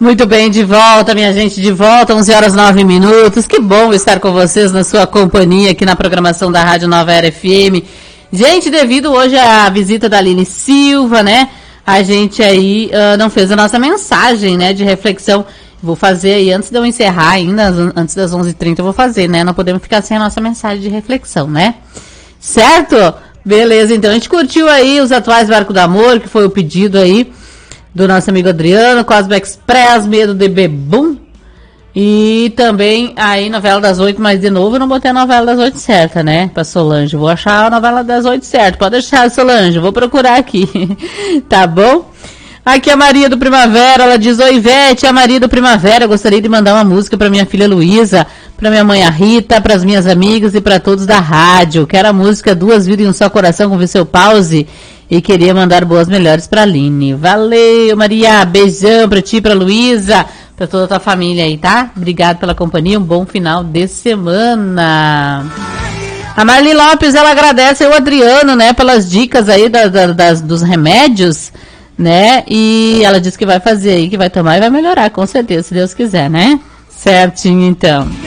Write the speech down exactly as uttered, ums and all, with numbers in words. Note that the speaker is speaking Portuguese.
Muito bem, de volta, minha gente, de volta, onze horas nove minutos. Que bom estar com vocês na sua companhia aqui na programação da Rádio Nova Era F M. Gente, devido hoje à visita da Aline Silva, né, a gente aí uh, não fez a nossa mensagem, né, de reflexão. Vou fazer aí, antes de eu encerrar ainda, antes das onze e trinta eu vou fazer, né, não podemos ficar sem a nossa mensagem de reflexão, né? Certo? Beleza, então a gente curtiu aí os atuais Barco do Amor, que foi o pedido aí do nosso amigo Adriano, Cosmo Express, Medo de Bebum. E também aí novela das oito, mas de novo eu não botei a novela das oito certa, né? Pra Solange. Vou achar a novela das oito certa. Pode deixar, Solange. Vou procurar aqui. Tá bom? Aqui a Maria do Primavera, ela diz: oi, Ivete, a Maria do Primavera. Eu gostaria de mandar uma música pra minha filha Luísa, pra minha mãe a Rita, pras minhas amigas e pra todos da rádio. Quero a música Duas Vidas e um Só Coração com Viseu Pause. E queria mandar boas melhores pra Aline. Valeu, Maria. Beijão pra ti, pra Luísa, pra toda a tua família aí, tá? Obrigado pela companhia. Um bom final de semana. A Marli Lopes, ela agradece o Adriano, né, pelas dicas aí da, da, das, dos remédios, né? E ela disse que vai fazer aí, que vai tomar e vai melhorar, com certeza, se Deus quiser, né? Certinho, então.